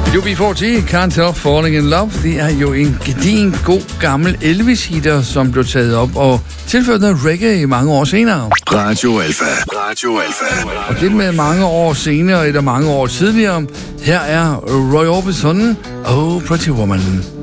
UB40, Can't Help Falling in Love. Det er jo en gedigen, god, gammel Elvis-hitter, som blev taget op og tilført noget reggae mange år senere. Radio Alpha. Radio Alpha. Og det med mange år senere, eller mange år tidligere. Her er Roy Orbison, Oh Pretty Woman.